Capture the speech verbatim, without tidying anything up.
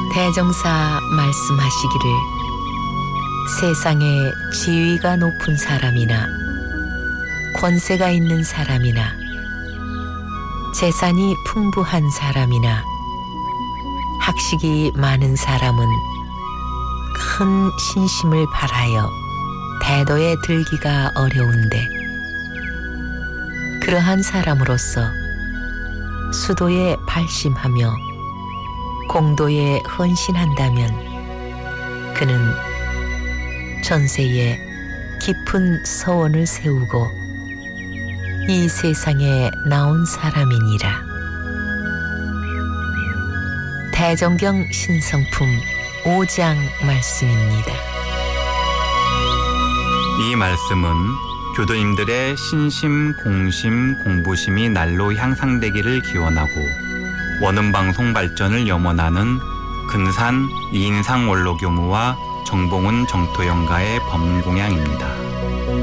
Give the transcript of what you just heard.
대종사 말씀하시기를 세상에 지위가 높은 사람이나 권세가 있는 사람이나 재산이 풍부한 사람이나 학식이 많은 사람은 큰 신심을 발하여 대도에 들기가 어려운데 그러한 사람으로서 수도에 발심하며 공도에 헌신한다면 그는 전세에 깊은 서원을 세우고 이 세상에 나온 사람이니라. 대정경 신성품 오 장 말씀입니다. 이 말씀은 교도님들의 신심, 공심, 공부심이 날로 향상되기를 기원하고 원음방송 발전을 염원하는 근산 이인상 원로교무와 정봉훈 정토영가의 법문공양입니다.